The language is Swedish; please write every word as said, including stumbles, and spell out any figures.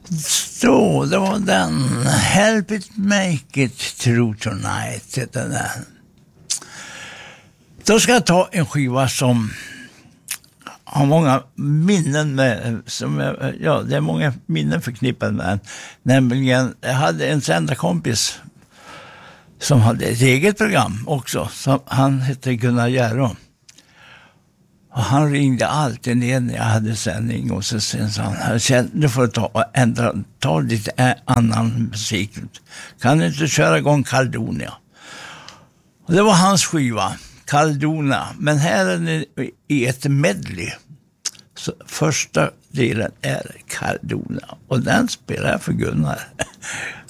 Så, det var den. Help it make it through tonight, heter den. Då ska jag ta en skiva som har många minnen med, som, ja, det är många minnen förknippade med den. Nämligen, jag hade en sändarkompis som hade ett eget program också. Som, han hette Gunnar Järå. Och han ringde alltid ner när jag hade sändning och så sen sa han, nu får du ta och ändra, ta lite annan musik. Kan du inte köra igång Caldonia? Och det var hans skiva, Caldonia. Men här är det i ett medley. Så första delen är Caldonia och den spelar jag för Gunnar.